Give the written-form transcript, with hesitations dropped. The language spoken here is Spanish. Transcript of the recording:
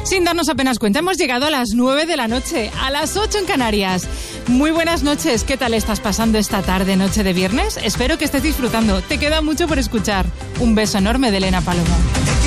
Sin darnos apenas cuenta, hemos llegado a las 9 de la noche, a las 8 en Canarias. Muy buenas noches, ¿qué tal estás pasando esta tarde, noche de viernes? Espero que estés disfrutando, te queda mucho por escuchar. Un beso enorme de Elena Palomo.